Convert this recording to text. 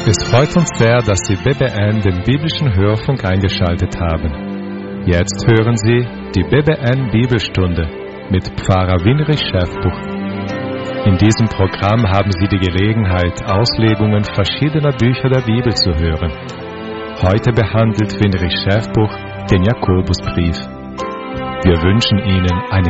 Es freut uns sehr, dass Sie BBN, den biblischen Hörfunk, eingeschaltet haben. Jetzt hören Sie die BBN Bibelstunde mit Pfarrer Winrich Schäfbuch. In diesem Programm haben Sie die Gelegenheit, Auslegungen verschiedener Bücher der Bibel zu hören. Heute behandelt Winrich Schäfbuch den Jakobusbrief. Wir wünschen Ihnen eine